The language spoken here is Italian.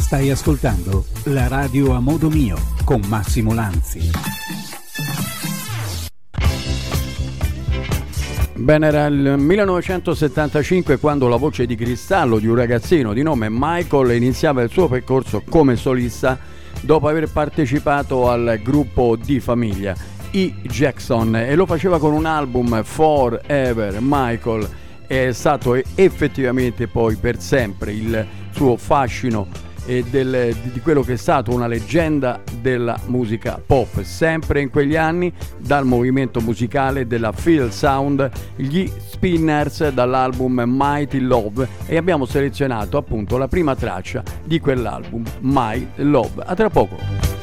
Stai ascoltando la radio a modo mio con Massimo Lanzi. Bene, era il 1975 quando la voce di cristallo di un ragazzino di nome Michael iniziava il suo percorso come solista dopo aver partecipato al gruppo di famiglia i Jackson, e lo faceva con un album Forever Michael. È stato effettivamente poi per sempre il suo fascino e di quello che è stato una leggenda della musica pop, sempre in quegli anni, dal movimento musicale della Feel Sound, gli Spinners, dall'album Mighty Love, e abbiamo selezionato appunto la prima traccia di quell'album, My Love. A tra poco.